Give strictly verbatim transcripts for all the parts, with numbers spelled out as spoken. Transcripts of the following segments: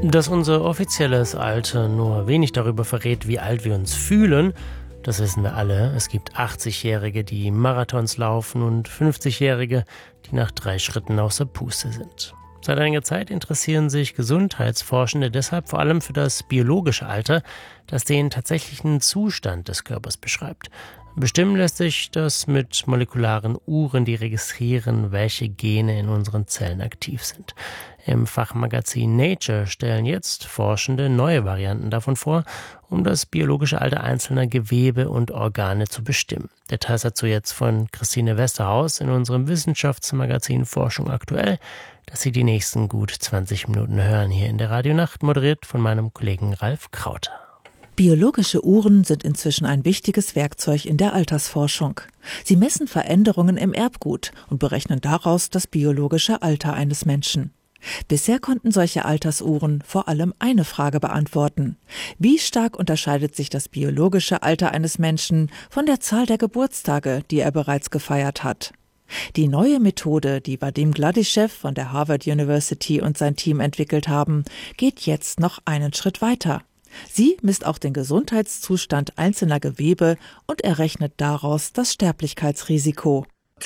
Dass unser offizielles Alter nur wenig darüber verrät, wie alt wir uns fühlen, das wissen wir alle. Es gibt achtzigjährige, die Marathons laufen und fünfzigjährige, die nach drei Schritten außer Puste sind. Seit einiger Zeit interessieren sich Gesundheitsforschende deshalb vor allem für das biologische Alter, das den tatsächlichen Zustand des Körpers beschreibt. Bestimmen lässt sich das mit molekularen Uhren, die registrieren, welche Gene in unseren Zellen aktiv sind. Im Fachmagazin Nature stellen jetzt Forschende neue Varianten davon vor, um das biologische Alter einzelner Gewebe und Organe zu bestimmen. Details dazu jetzt von Christine Westerhaus in unserem Wissenschaftsmagazin Forschung aktuell, das Sie die nächsten gut zwanzig Minuten hören, hier in der Radionacht, moderiert von meinem Kollegen Ralf Krauter. Biologische Uhren sind inzwischen ein wichtiges Werkzeug in der Altersforschung. Sie messen Veränderungen im Erbgut und berechnen daraus das biologische Alter eines Menschen. Bisher konnten solche Altersuhren vor allem eine Frage beantworten: Wie stark unterscheidet sich das biologische Alter eines Menschen von der Zahl der Geburtstage, die er bereits gefeiert hat? Die neue Methode, die Vadim Gladyshev von der Harvard University und sein Team entwickelt haben, geht jetzt noch einen Schritt weiter. Sie misst auch den Gesundheitszustand einzelner Gewebe und errechnet daraus das Sterblichkeitsrisiko.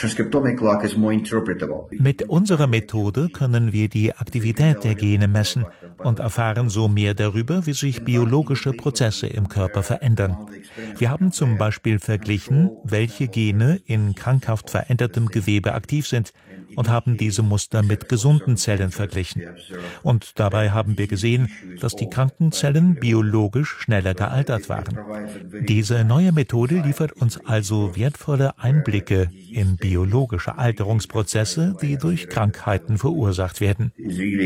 Mit unserer Methode können wir die Aktivität der Gene messen und erfahren so mehr darüber, wie sich biologische Prozesse im Körper verändern. Wir haben zum Beispiel verglichen, welche Gene in krankhaft verändertem Gewebe aktiv sind, und haben diese Muster mit gesunden Zellen verglichen. Und dabei haben wir gesehen, dass die kranken Zellen biologisch schneller gealtert waren. Diese neue Methode liefert uns also wertvolle Einblicke in biologische Alterungsprozesse, die durch Krankheiten verursacht werden.